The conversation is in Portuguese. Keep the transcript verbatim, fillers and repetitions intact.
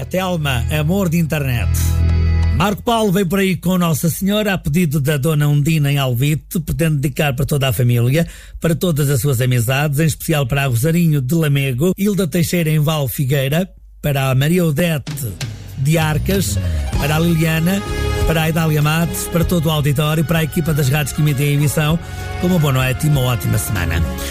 Telma, amor de internet. Marco Paulo veio por aí com Nossa Senhora a pedido da Dona Undina em Alvite, pretende dedicar para toda a família, para todas as suas amizades, em especial para a Rosarinho de Lamego, Hilda Teixeira em Val Figueira, para a Maria Odete de Arcas, para a Liliana, para a Idália Matos, para todo o auditório, para a equipa das rádios que emitem a emissão, com uma boa noite e uma ótima semana.